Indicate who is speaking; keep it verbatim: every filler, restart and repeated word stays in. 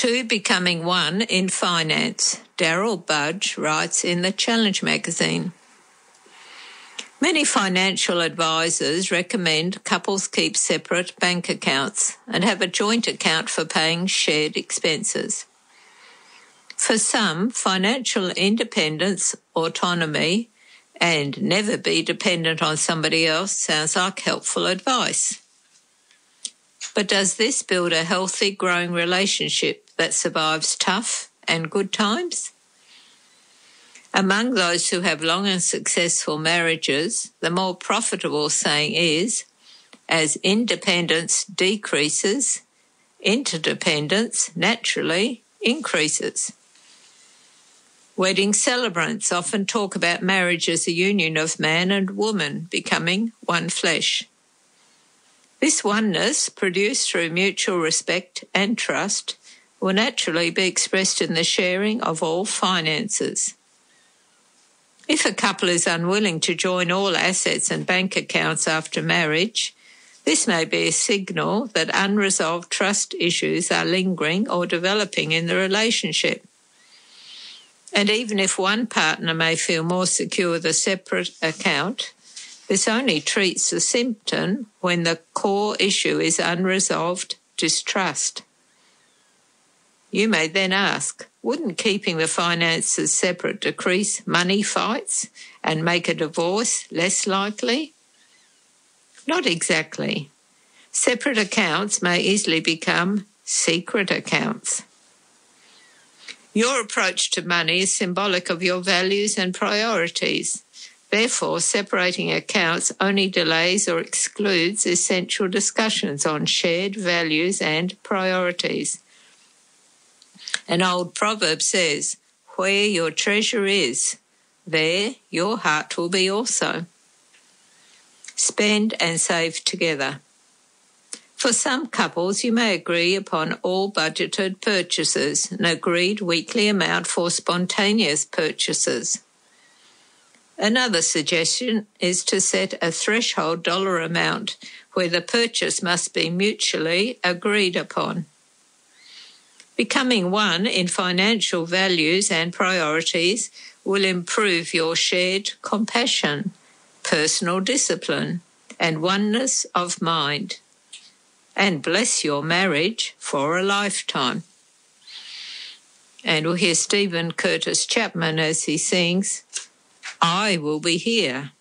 Speaker 1: Two becoming one in finance, Daryl Budge writes in the Challenge magazine. Many financial advisors recommend couples keep separate bank accounts and have a joint account for paying shared expenses. For some, financial independence, autonomy, and never be dependent on somebody else sounds like helpful advice. But does this build a healthy, growing relationship that survives tough and good times? Among those who have long and successful marriages, the more profitable saying is, as independence decreases, interdependence naturally increases. Wedding celebrants often talk about marriage as a union of man and woman becoming one flesh. This oneness, produced through mutual respect and trust, will naturally be expressed in the sharing of all finances. If a couple is unwilling to join all assets and bank accounts after marriage, this may be a signal that unresolved trust issues are lingering or developing in the relationship. And even if one partner may feel more secure with a separate account, this only treats the symptom when the core issue is unresolved distrust. You may then ask, wouldn't keeping the finances separate decrease money fights and make a divorce less likely? Not exactly. Separate accounts may easily become secret accounts. Your approach to money is symbolic of your values and priorities. Therefore, separating accounts only delays or excludes essential discussions on shared values and priorities. An old proverb says, where your treasure is, there your heart will be also. Spend and save together. For some couples, you may agree upon all budgeted purchases, an agreed weekly amount for spontaneous purchases. Another suggestion is to set a threshold dollar amount where the purchase must be mutually agreed upon. Becoming one in financial values and priorities will improve your shared compassion, personal discipline, and oneness of mind, and bless your marriage for a lifetime. And we'll hear Stephen Curtis Chapman as he sings, I Will Be Here.